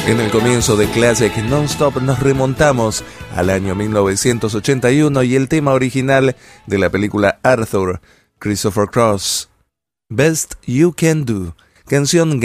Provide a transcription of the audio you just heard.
En el comienzo de Classic Non-Stop nos remontamos al año 1981 y el tema original de la película Arthur, Christopher Cross, Best You Can Do, canción